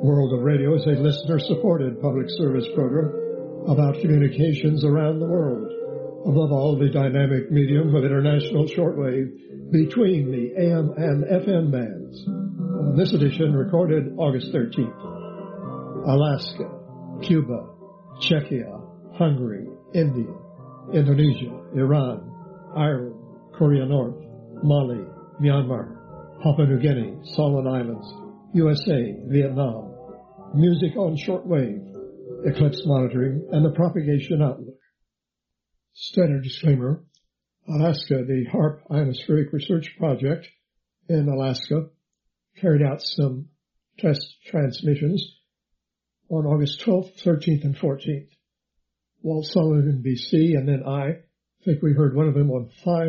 World of Radio is a listener-supported public service program about communications around the world. Above all, the dynamic medium of international shortwave between the AM and FM bands. On this edition, recorded August 13th. Alaska, Cuba, Czechia, Hungary, India, Indonesia, Iran, Ireland, Korea North, Mali, Myanmar, Papua New Guinea, Solomon Islands, USA, Vietnam, music on shortwave, eclipse monitoring, and the propagation outlook. Standard disclaimer: Alaska, the HAARP Ionospheric Research Project in Alaska, carried out some test transmissions on August 12th, 13th, and 14th. Walt Sullivan in BC, and then I think we heard one of them on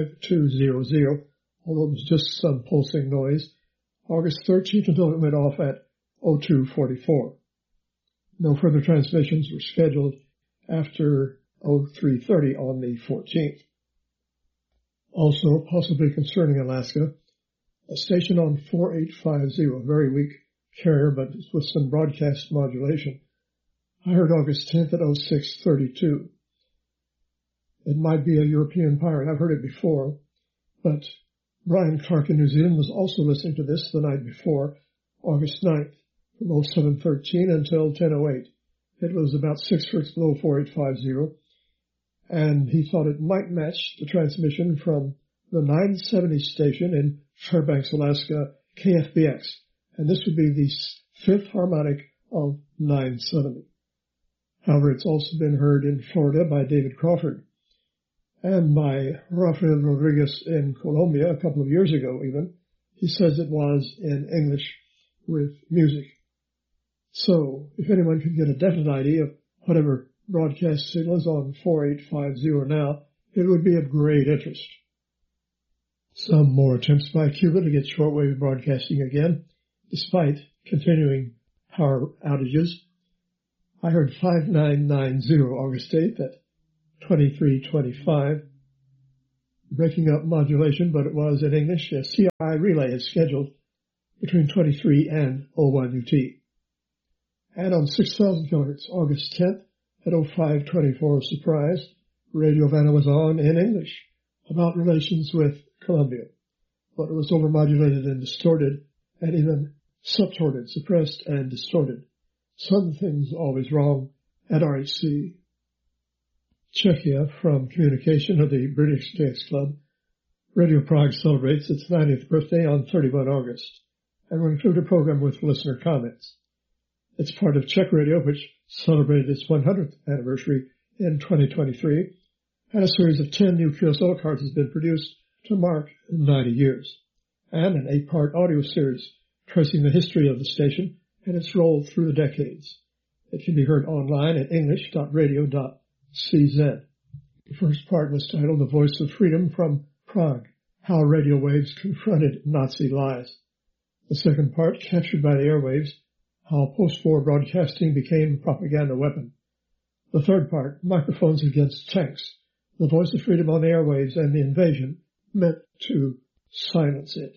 5200, although it was just some pulsing noise, August 13th until it went off at 0244. No further transmissions were scheduled after 0330 on the 14th. Also, possibly concerning Alaska, a station on 4850, a very weak carrier, but with some broadcast modulation. I heard August 10th at 0632. It might be a European pirate. I've heard it before, but Brian Clark in New Zealand was also listening to this the night before, August 9th, from 0713 until 1008. It was about 6 hertz below 4850, and he thought it might match the transmission from the 970 station in Fairbanks, Alaska, KFBX. And this would be the fifth harmonic of 970. However, it's also been heard in Florida by David Crawford and by Rafael Rodriguez in Colombia a couple of years ago even. He says it was in English with music. So, if anyone could get a definite idea of whatever broadcast signal is on 4850 now, it would be of great interest. Some more attempts by Cuba to get shortwave broadcasting again, despite continuing power outages. I heard 5990 August 8th at 2325, breaking up modulation, but it was in English. A CRI relay is scheduled between 23 and 01 UT. And on 6,000 kilohertz, August 10th at 0524, surprise, Radio Vanna was on in English about relations with Colombia, but it was overmodulated and distorted, and even subtorted, suppressed, and distorted. Something's always wrong at RHC. Czechia, from communication of the British Jazz Club, Radio Prague celebrates its 90th birthday on 31 August, and will include a program with listener comments. It's part of Czech Radio, which celebrated its 100th anniversary in 2023, and a series of 10 new QSL cards has been produced to mark 90 years, and an 8-part audio series tracing the history of the station and its role through the decades. It can be heard online at english.radio.cz. The first part was titled The Voice of Freedom from Prague, How Radio Waves Confronted Nazi Lies. The second part, Captured by the Airwaves, How Post-War Broadcasting Became a Propaganda Weapon. The third part, Microphones Against Tanks, The Voice of Freedom on the Airwaves and the Invasion meant to silence it.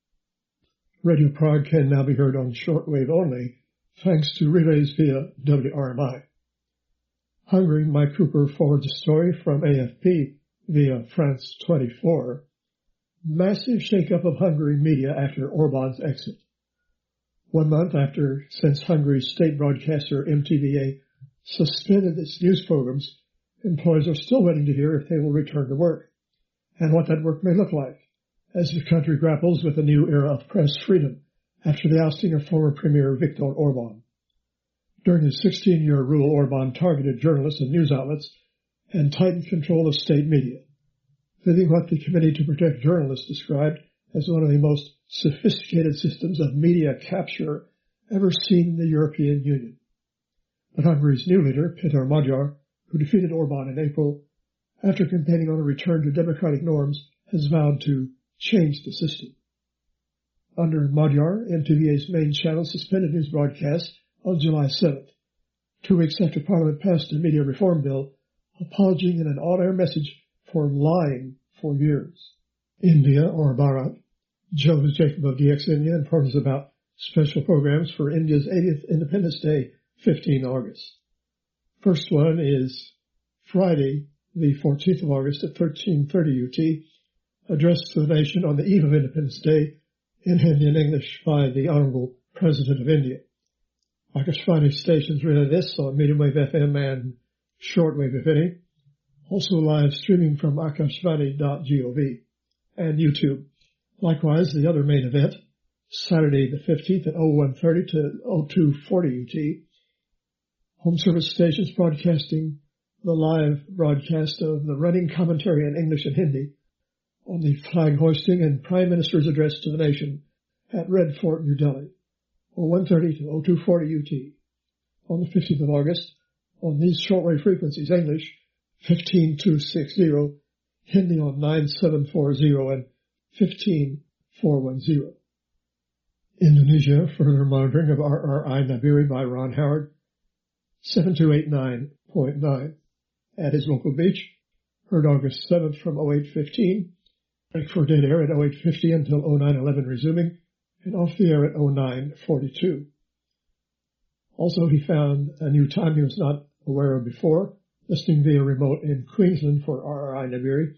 Radio Prague can now be heard on shortwave only, thanks to relays via WRMI. Hungary, Mike Cooper forwards a story from AFP via France 24. Massive shakeup of Hungary media after Orban's exit. 1 month since Hungary's state broadcaster MTVA suspended its news programs, employees are still waiting to hear if they will return to work, and what that work may look like, as the country grapples with a new era of press freedom after the ousting of former Premier Viktor Orban. During his 16-year rule, Orban targeted journalists and news outlets and tightened control of state media, fitting what the Committee to Protect Journalists described as one of the most sophisticated systems of media capture ever seen in the European Union. But Hungary's new leader, Péter Magyar, who defeated Orban in April, after campaigning on a return to democratic norms, has vowed to change the system. Under Magyar, MTVA's main channel suspended news broadcasts on July 7th, 2 weeks after Parliament passed a media reform bill, apologizing in an on-air message for lying for years. India, or Bharat, Joe Jacob of DX India informs about special programs for India's 80th Independence Day, 15 August. First one is Friday, the 14th of August at 13:30 UT, addressed to the nation on the eve of Independence Day in Hindi and English by the Honorable President of India. Akashvani stations relay this on medium wave FM and shortwave if any. Also live streaming from akashvani.gov and YouTube. Likewise, the other main event, Saturday the 15th at 01:30 to 02:40 UT. Home service stations broadcasting the live broadcast of the running commentary in English and Hindi on the flag hoisting and Prime Minister's address to the nation at Red Fort, New Delhi, 01:30 to 02:40 UT. On the 15th of August, on these shortwave frequencies, English 15260, Hindi on 9740 and 15410. Indonesia, further monitoring of RRI Nabiri by Ron Howard, 7289.9 at his local beach, heard August 7th from 0815, break for dead air at 0850 until 0911 resuming, and off the air at 0942. Also, he found a new time he was not aware of before, listening via remote in Queensland for RRI Nabiri,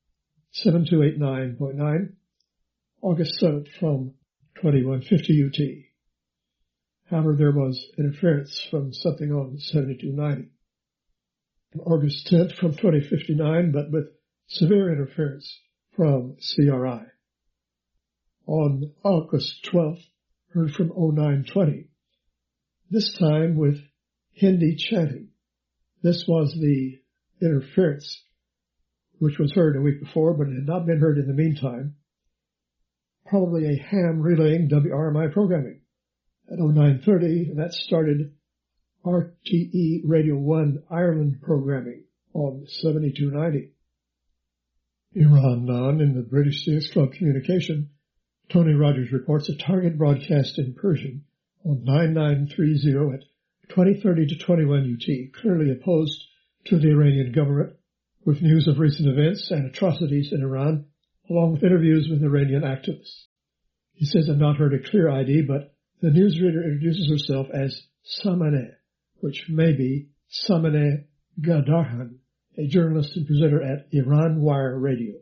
7289.9, August 7th from 2150 UT. However, there was interference from something on 7290. August 10th from 2059, but with severe interference from CRI. On August 12th, heard from 0920, this time with Hindi chanting. This was the interference which was heard a week before, but it had not been heard in the meantime. Probably a ham relaying WRMI programming. At 0930, that started RTE Radio 1 Ireland programming on 7290. Iran Non in the British CS Club communication, Tony Rogers reports a target broadcast in Persian on 9930 at 2030 to 21 UT, clearly opposed to the Iranian government, with news of recent events and atrocities in Iran, along with interviews with Iranian activists. He says, I've not heard a clear ID, but the newsreader introduces herself as Samaneh, which may be Samaneh Gadarhan, a journalist and presenter at Iran Wire Radio.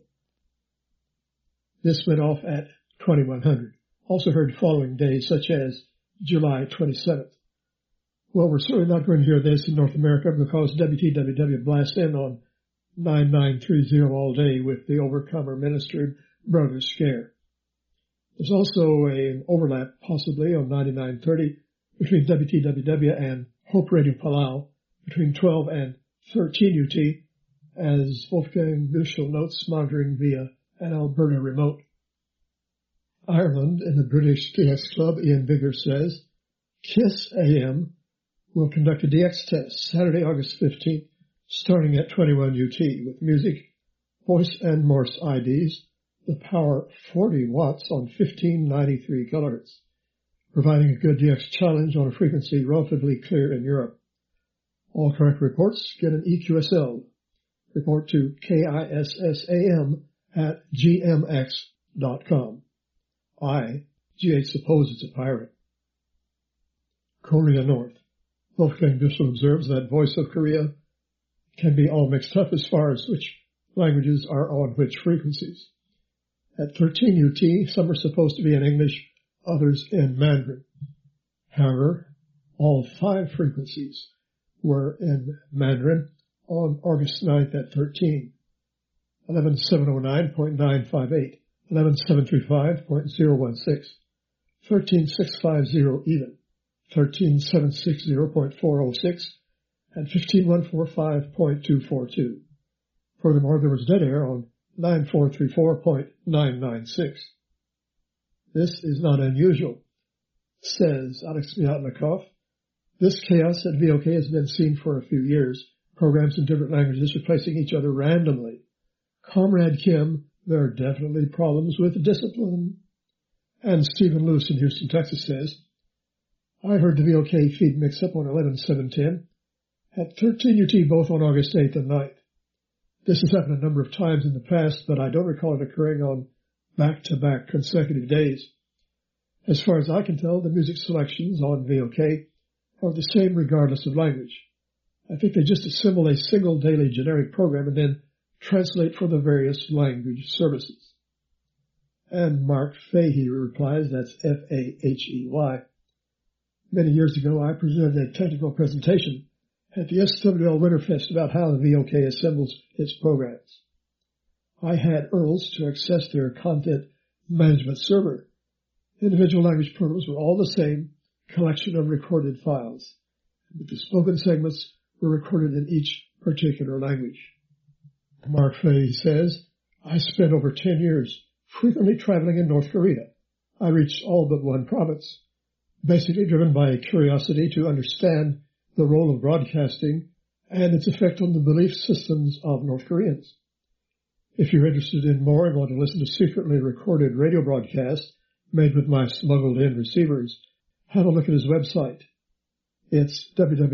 This went off at 2100. Also heard following days, such as July 27th. Well, we're certainly not going to hear this in North America because WTWW blasts in on 9930 all day with the Overcomer Ministered Brother Scare. There's also an overlap, possibly, on 9930 between WTWW and Hope Radio Palau between 12 and 13 UT, as Wolfgang Bushel notes, monitoring via an Alberta remote. Ireland, in the British KS Club, Ian Bigger says, KISS AM will conduct a DX test Saturday, August 15th, starting at 21 UT with music, voice and Morse IDs, the power 40 watts on 1593 kilohertz, providing a good DX challenge on a frequency relatively clear in Europe. All correct reports get an EQSL. Report to KISSAM at gmx.com. GH suppose it's a pirate. Korea North. Wolfgang Bushel observes that Voice of Korea can be all mixed up as far as which languages are on which frequencies. At 13 UT, some are supposed to be in English, others in Mandarin. However, all 5 frequencies were in Mandarin on August 9th at 13. 11709.958, 11735.016, 13650 even, 13760.406, and 15145.242. Furthermore, there was dead air on 9434.996. This is not unusual, says Alex Myatnikov. This chaos at VOK has been seen for a few years, programs in different languages replacing each other randomly. Comrade Kim, there are definitely problems with discipline. And Stephen Luce in Houston, Texas says, I heard the VOK feed mix-up on 11710 at 13 UT both on August 8th and 9th. This has happened a number of times in the past, but I don't recall it occurring on back-to-back consecutive days. As far as I can tell, the music selections on VOK are the same regardless of language. I think they just assemble a single daily generic program and then translate for the various language services. And Mark Fahey replies, that's F-A-H-E-Y. Many years ago, I presented a technical presentation at the SWL Winterfest about how the VOK assembles its programs. I had URLs to access their content management server. Individual language programs were all the same collection of recorded files. The spoken segments were recorded in each particular language. Mark Fahey says, I spent over 10 years frequently traveling in North Korea. I reached all but one province, basically driven by a curiosity to understand the role of broadcasting and its effect on the belief systems of North Koreans. If you're interested in more and want to listen to secretly recorded radio broadcasts made with my smuggled-in receivers, have a look at his website. It's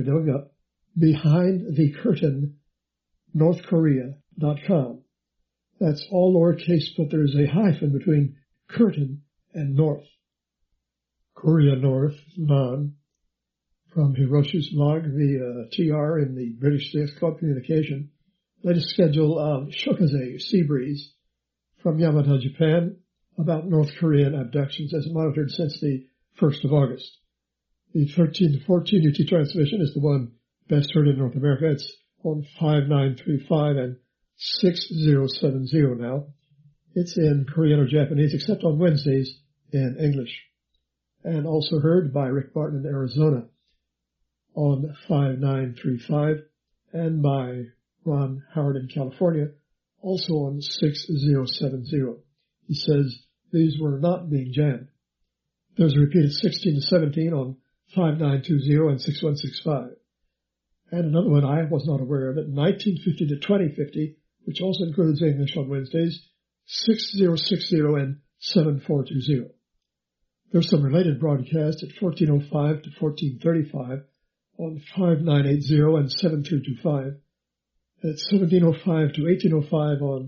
www.behindthecurtainnorthkorea.com. That's all lowercase, but there's a hyphen between curtain and north. Korea North, non. From Hiroshi's blog, the TR in the British States Club Communication. Latest schedule of Shokaze Sea Breeze from Yamata, Japan, about North Korean abductions as monitored since the 1st of August. The 13 to 14 UT transmission is the one best heard in North America. It's on 5935 and 6070 now. It's in Korean or Japanese, except on Wednesdays in English. And also heard by Rick Barton in Arizona on 5935 and by Ron Howard in California, also on 6070. He says these were not being jammed. There's a repeated 16 to 17 on 5920 and 6165. And another one I was not aware of, at 1950 to 2050, which also includes English on Wednesdays, 6060 and 7420. There's some related broadcasts at 1405 to 1435 on 5980 and 7325, at 1705 to 1805 on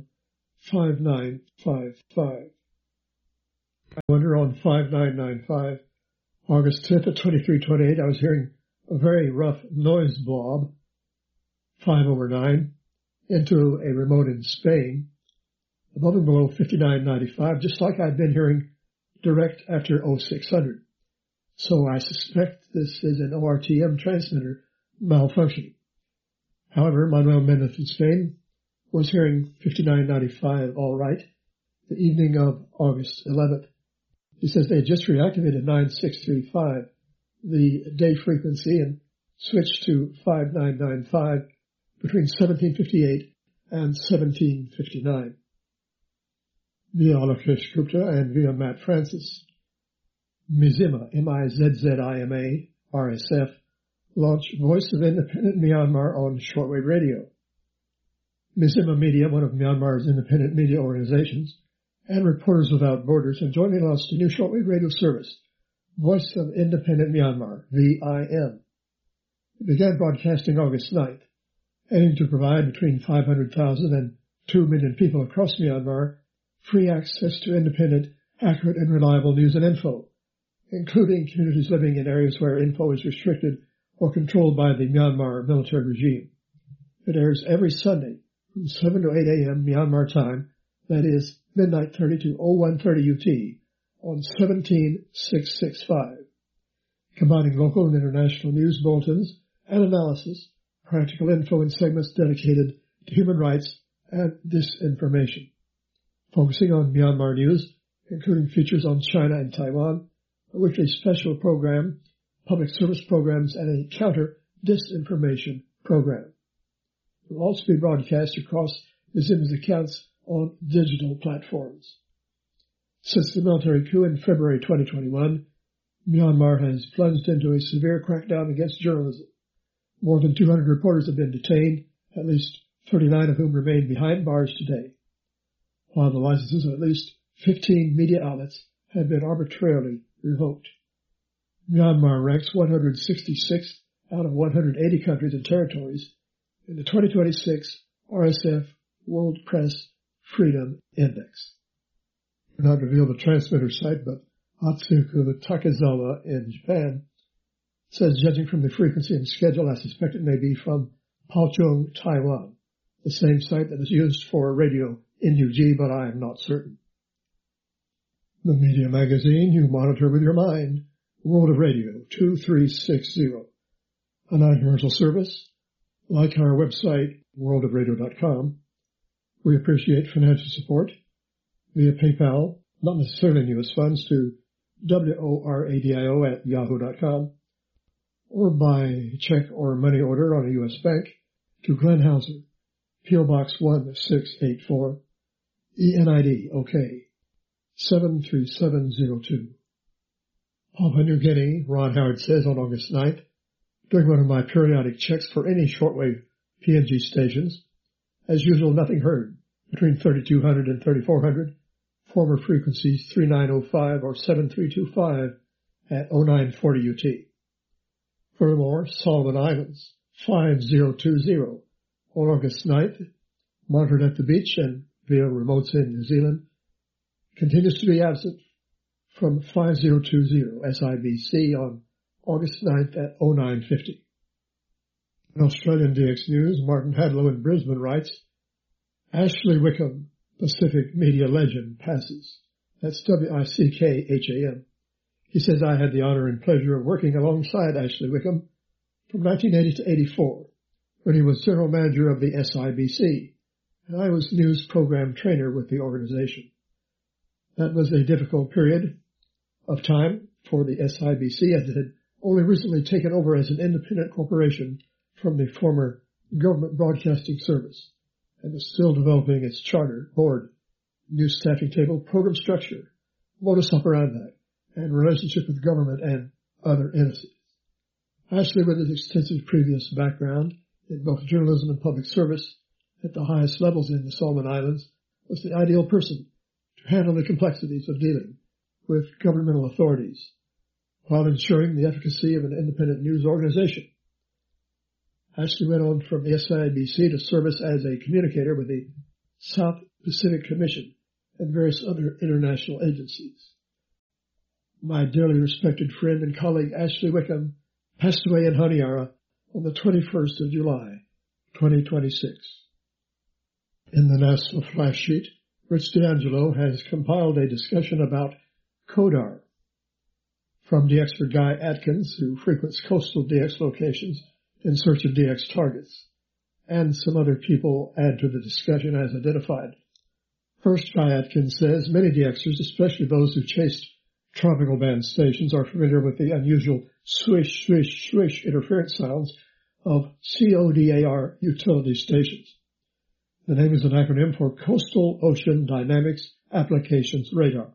5955. I wonder on 5995, August 10th at 2328, I was hearing a very rough noise blob, 5/9, into a remote in Spain, above and below 5995, just like I'd been hearing direct after 0600. So I suspect this is an ORTM transmitter malfunctioning. However, Manuel Mendez in Spain was hearing 5995 all right the evening of August 11th. He says they had just reactivated 9635, the day frequency, and switched to 5995 between 1758 and 1759. Via Alakesh Gupta and via Matt Francis. Mizima, M-I-Z-Z-I-M-A, RSF, launched Voice of Independent Myanmar on shortwave radio. Mizima Media, one of Myanmar's independent media organizations, and Reporters Without Borders have jointly launched a new shortwave radio service, Voice of Independent Myanmar, VIM. It began broadcasting August 9th, aiming to provide between 500,000 and 2 million people across Myanmar free access to independent, accurate, and reliable news and info, including communities living in areas where info is restricted or controlled by the Myanmar military regime. It airs every Sunday from 7 to 8 a.m. Myanmar time, that is midnight 30 to 0130 UT, on 17665, combining local and international news bulletins and analysis, practical info and segments dedicated to human rights and disinformation, focusing on Myanmar news, including features on China and Taiwan, a weekly special program, public service programs, and a counter-disinformation program. It will also be broadcast across Mizim's accounts on digital platforms. Since the military coup in February 2021, Myanmar has plunged into a severe crackdown against journalism. More than 200 reporters have been detained, at least 39 of whom remain behind bars today, while the licenses of at least 15 media outlets have been arbitrarily revoked. Myanmar ranks 166th out of 180 countries and territories in the 2026 RSF World Press Freedom Index. We're not revealed the transmitter site, but Atsuku Takezawa in Japan says, judging from the frequency and schedule, I suspect it may be from Paochung, Taiwan, the same site that is used for radio NUG, but I am not certain. The Media Magazine you monitor with your mind, World of Radio 2360, a non-commercial service. Like our website, worldofradio.com. We appreciate financial support via PayPal, not necessarily in U.S. funds, to WORADIO@yahoo.com, or by check or money order on a U.S. bank to Glenn Hauser, P.O. Box 1684, ENID, OK, 73702. Papua New Guinea, Ron Howard says on August 9th, during one of my periodic checks for any shortwave PNG stations, as usual, nothing heard between 3200 and 3400, former frequencies 3905 or 7325 at 0940 UT. Furthermore, Solomon Islands, 5020 on August 9th, monitored at the beach and via remotes in New Zealand, continues to be absent from 5020 SIBC on August 9th at 0950. In Australian DX News, Martin Hadlow in Brisbane writes, Ashley Wickham, Pacific media legend, passes. That's Wickham. He says, I had the honor and pleasure of working alongside Ashley Wickham from 1980 to 84, when he was general manager of the SIBC, and I was news program trainer with the organization. That was a difficult period of time for the SIBC, as it had only recently taken over as an independent corporation from the former government broadcasting service, and is still developing its charter, board, news staffing table, program structure, modus operandi, and relationship with government and other entities. Ashley, with his extensive previous background in both journalism and public service at the highest levels in the Solomon Islands, was the ideal person to handle the complexities of dealing with governmental authorities while ensuring the efficacy of an independent news organization. Ashley went on from the SIBC to service as a communicator with the South Pacific Commission and various other international agencies. My dearly respected friend and colleague Ashley Wickham passed away in Honiara on the 21st of July, 2026. In the National Flash Sheet, Rich D'Angelo has compiled a discussion about CODAR from the expert Guy Atkins, who frequents coastal DX locations in search of DX targets, and some other people add to the discussion as identified. First, Guy Atkins says many DXers, especially those who chased tropical band stations, are familiar with the unusual swish, swish, swish interference sounds of CODAR utility stations. The name is an acronym for Coastal Ocean Dynamics Applications Radar.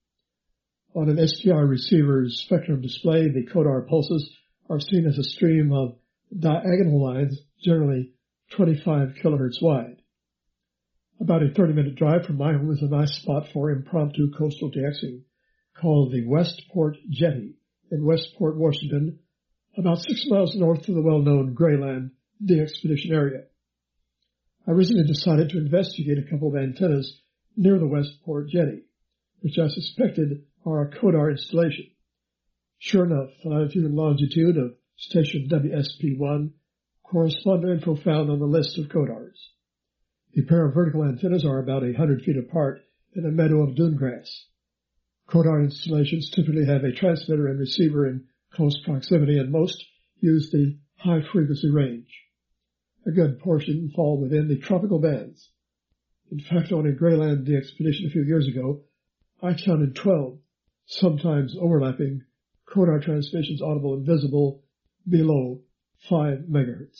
On an SDR receiver's spectrum display, the CODAR pulses are seen as a stream of diagonal lines, generally 25 kilohertz wide. About a 30-minute drive from my home is a nice spot for impromptu coastal DXing called the Westport Jetty in Westport, Washington, about 6 miles north of the well-known Grayland DXpedition area. I recently decided to investigate a couple of antennas near the Westport Jetty, which I suspected are a CODAR installation. Sure enough, the latitude and longitude of station WSP1 correspond to info found on the list of CODARs. The pair of vertical antennas are about 100 feet apart in a meadow of dune grass. CODAR installations typically have a transmitter and receiver in close proximity, and most use the high-frequency range. A good portion fall within the tropical bands. In fact, on a Grayland DXpedition a few years ago, I counted 12, sometimes overlapping, CODAR transmissions audible and visible below 5 megahertz.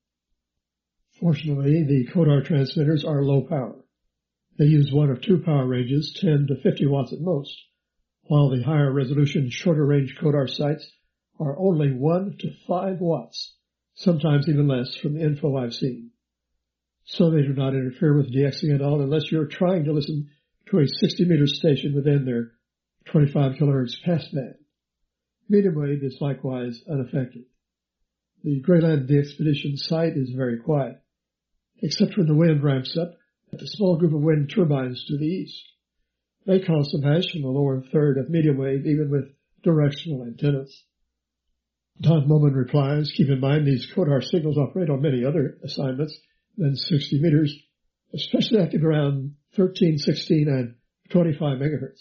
Fortunately, the CODAR transmitters are low power. They use one of two power ranges, 10 to 50 watts at most, while the higher resolution, shorter range CODAR sites are only 1 to 5 watts, sometimes even less from the info I've seen. So they do not interfere with DXing at all unless you're trying to listen to a 60-meter station within their 25 kilohertz passband. Medium wave is likewise unaffected. The Grayland DXpedition site is very quiet, except when the wind ramps up at the small group of wind turbines to the east. They cause some hash in the lower third of medium wave, even with directional antennas. Don Moman replies, keep in mind these CODAR signals operate on many other assignments than 60 meters, especially active around 13, 16, and 25 megahertz.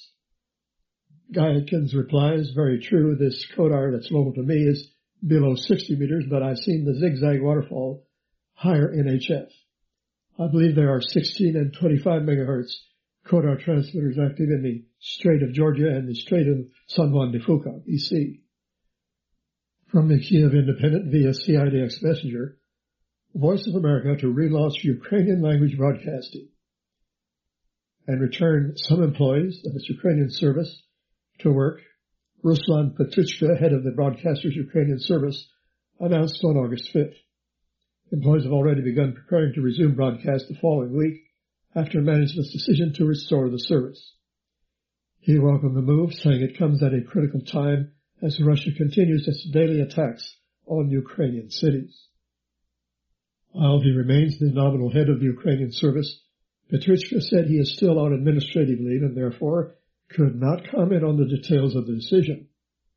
Guy Atkins replies, very true, this CODAR that's local to me is below 60 meters, but I've seen the zigzag waterfall higher in HF. I believe there are 16 and 25 megahertz CODAR transmitters active in the Strait of Georgia and the Strait of San Juan de Fuca, BC. From the Kiev Independent via CIDX Messenger, Voice of America to relaunch Ukrainian language broadcasting and return some employees of its Ukrainian service to work. Ruslan Petruchka, head of the broadcaster's Ukrainian service, announced on August 5th. Employees have already begun preparing to resume broadcast the following week after management's decision to restore the service. He welcomed the move, saying it comes at a critical time as Russia continues its daily attacks on Ukrainian cities. While he remains the nominal head of the Ukrainian service, Petruchka said he is still on administrative leave and therefore could not comment on the details of the decision.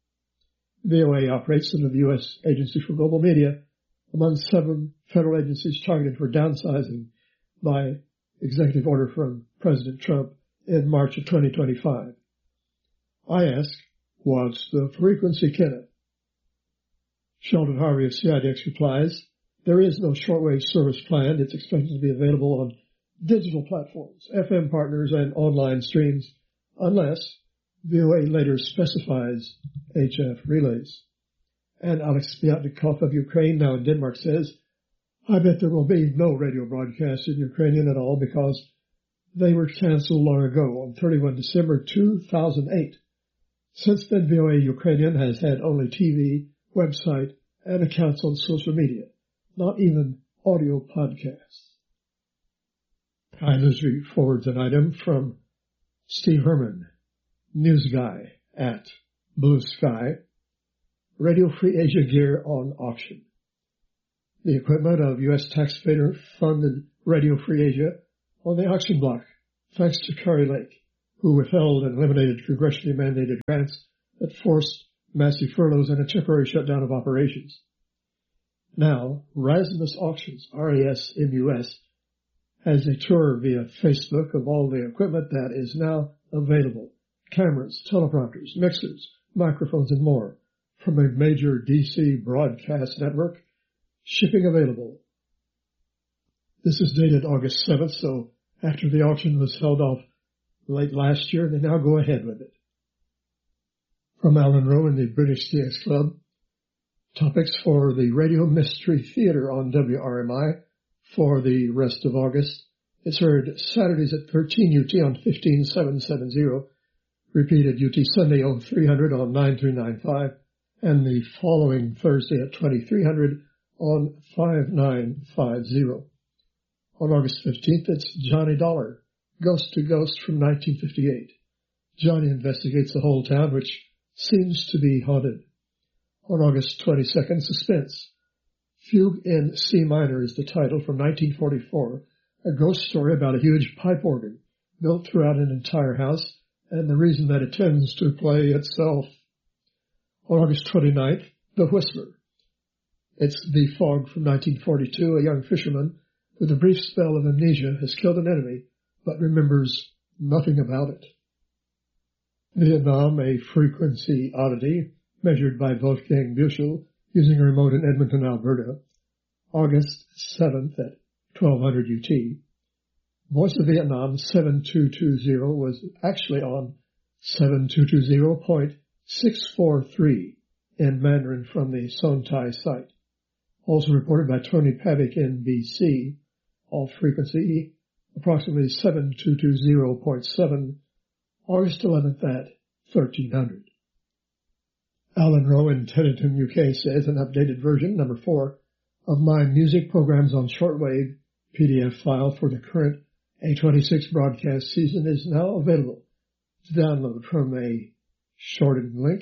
VOA operates under the U.S. Agency for Global Media among 7 federal agencies targeted for downsizing by executive order from President Trump in March of 2025. I ask, what's the frequency, Kenneth? Sheldon Harvey of CIDX replies, there is no shortwave service planned. It's expected to be available on digital platforms, FM partners, and online streams, unless VOA later specifies HF relays. And Alex Spiatnikov of Ukraine, now in Denmark, says, I bet there will be no radio broadcasts in Ukrainian at all because they were canceled long ago on 31 December 2008. Since then, VOA Ukrainian has had only TV, website, and accounts on social media, not even audio podcasts. Newsweek forwards an item from Steve Herman, news guy at Blue Sky. Radio Free Asia gear on auction. The equipment of U.S. taxpayer-funded Radio Free Asia on the auction block, thanks to Kari Lake, who withheld and eliminated congressionally mandated grants that forced massive furloughs and a temporary shutdown of operations. Now, Rasmus Auctions, RAS in U.S., has a tour via Facebook of all the equipment that is now available. Cameras, teleprompters, mixers, microphones, and more from a major DC broadcast network. Shipping available. This is dated August 7th, so after the auction was held off late last year, they now go ahead with it. From Alan Rowe in the British DX Club, topics for the Radio Mystery Theater on WRMI for the rest of August. It's heard Saturdays at 13 UT on 15770, repeated UT Sunday on 300 on 9395, and the following Thursday at 2300 on 5950. On August 15th, it's Johnny Dollar, Ghost to Ghost from 1958. Johnny investigates the whole town, which seems to be haunted. On August 22nd, Suspense. Fugue in C minor is the title from 1944, a ghost story about a huge pipe organ built throughout an entire house and the reason that it tends to play itself. On August 29th, The Whisper. It's The Fog from 1942, a young fisherman with a brief spell of amnesia has killed an enemy but remembers nothing about it. Vietnam, a frequency oddity measured by Wolfgang Büchel using a remote in Edmonton, Alberta, August 7th at 1200 UT. Voice of Vietnam 7220 was actually on 7220.643 in Mandarin from the Sontai site. Also reported by Tony Pavick in BC, off frequency approximately 7220.7, August 11th at 1300. Alan Rowe in Teddington, UK says an updated version, number 4, of my music programs on shortwave PDF file for the current A26 broadcast season is now available to download from a shortened link,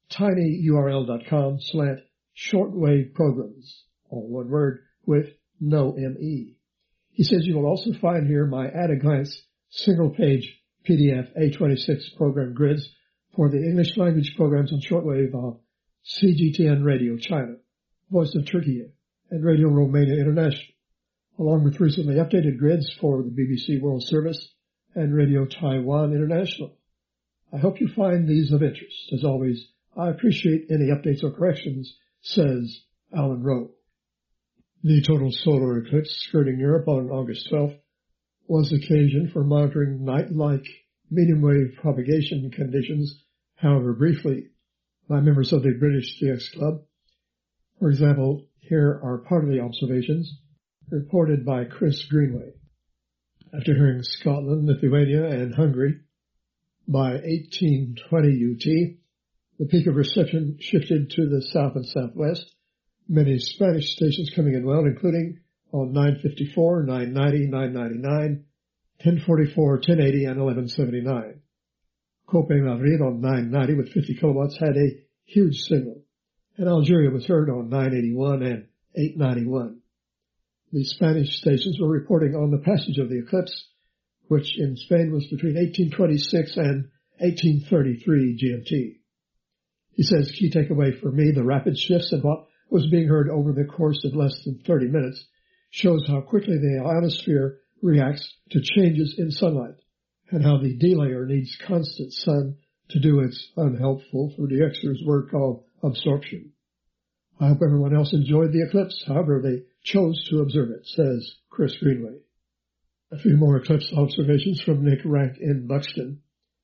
tinyurl.com/shortwave programs, all one word with no ME. He says you will also find here my at-a-glance single-page PDF A26 program grids for the English language programs on shortwave of CGTN Radio China, Voice of Turkey, and Radio Romania International, along with recently updated grids for the BBC World Service and Radio Taiwan International. I hope you find these of interest. As always, I appreciate any updates or corrections, says Alan Rowe. The total solar eclipse skirting Europe on August 12th was occasion for monitoring night-like medium-wave propagation conditions, however briefly, by members of the British DX Club. For example, here are part of the observations reported by Chris Greenway. After hearing Scotland, Lithuania, and Hungary, by 1820 UT, the peak of reception shifted to the south and southwest, many Spanish stations coming in well, including on 954, 990, 999, 1044, 1080, and 1179. Cope Madrid on 990 with 50 kilowatts had a huge signal, and Algeria was heard on 981 and 891. The Spanish stations were reporting on the passage of the eclipse, which in Spain was between 1826 and 1833 GMT. He says, key takeaway for me, the rapid shifts in what was being heard over the course of less than 30 minutes shows how quickly the ionosphere reacts to changes in sunlight and how the D layer needs constant sun to do its unhelpful, for DXers, word called absorption. I hope everyone else enjoyed the eclipse, however they chose to observe it, says Chris Greenway. A few more eclipse observations from Nick Rank in Buxton.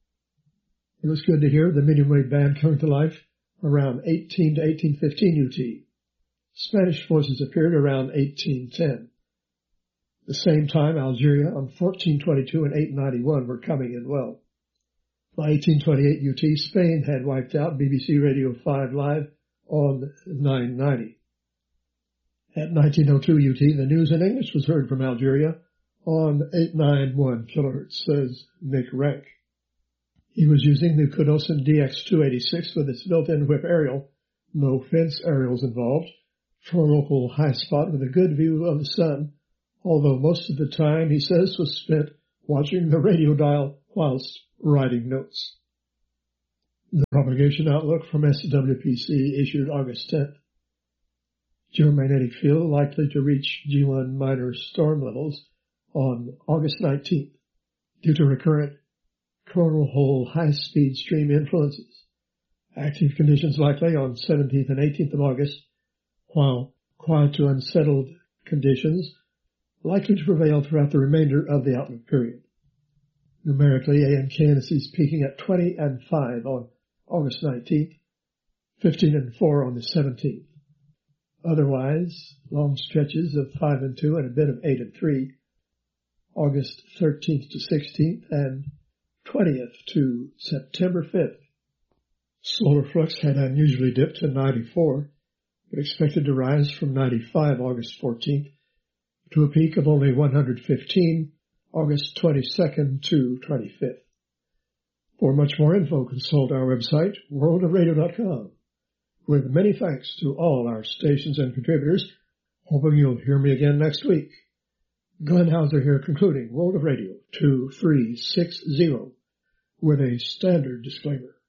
It was good to hear the medium wave band coming to life around 18 to 1815 UT. Spanish voices appeared around 1810. The same time, Algeria on 1422 and 891 were coming in well. By 1828 UT, Spain had wiped out BBC Radio 5 Live on 990. At 1902 UT, the news in English was heard from Algeria on 891 kilohertz, says Nick Rank. He was using the Kunosan DX286 with its built-in whip aerial, no fence aerials involved, for a local high spot with a good view of the sun, although most of the time, he says, was spent watching the radio dial whilst writing notes. The propagation outlook from SWPC issued August 10th. Geomagnetic field likely to reach G1 minor storm levels on August 19th due to recurrent coronal hole high-speed stream influences. Active conditions likely on 17th and 18th of August, while quiet to unsettled conditions likely to prevail throughout the remainder of the outlook period. Numerically, AMK indices peaking at 20 and 5 on August 19th, 15 and 4 on the 17th. Otherwise, long stretches of 5 and 2 and a bit of 8 and 3, August 13th to 16th and 20th to September 5th. Solar flux had unusually dipped to 94, but expected to rise from 95 August 14th to a peak of only 115 August 22nd to 25th. For much more info, consult our website, worldofradio.com. With many thanks to all our stations and contributors, hoping you'll hear me again next week. Glenn Hauser here concluding World of Radio 2360 with a standard disclaimer.